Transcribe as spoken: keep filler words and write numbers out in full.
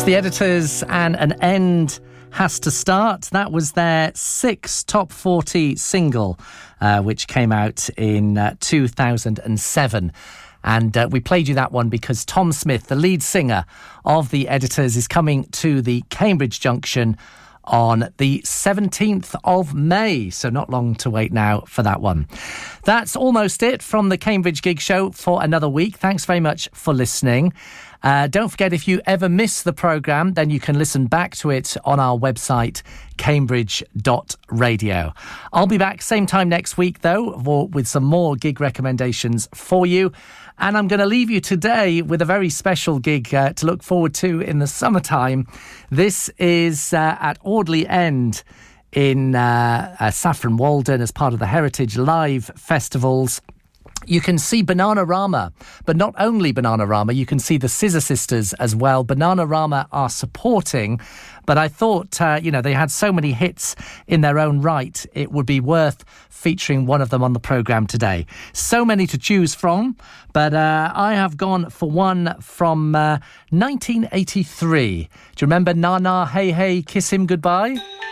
The Editors and An End Has to Start. That was their sixth top forty single, uh, which came out in uh, two thousand seven. And uh, we played you that one because Tom Smith, the lead singer of The Editors, is coming to the Cambridge Junction on the seventeenth of May. So not long to wait now for that one. That's almost it from the Cambridge Gig Show for another week. Thanks very much for listening. Uh, don't forget, if you ever miss the programme, then you can listen back to it on our website, cambridge dot radio. I'll be back same time next week, though, for, with some more gig recommendations for you. And I'm going to leave you today with a very special gig uh, to look forward to in the summertime. This is uh, at Audley End in uh, uh, Saffron Walden as part of the Heritage Live Festivals. You can see Bananarama, but not only Bananarama, you can see the Scissor Sisters as well. Bananarama are supporting, but I thought, uh, you know, they had so many hits in their own right, it would be worth featuring one of them on the programme today. So many to choose from, but uh, I have gone for one from uh, nineteen eighty-three. Do you remember Na Na Hey Hey Kiss Him Goodbye?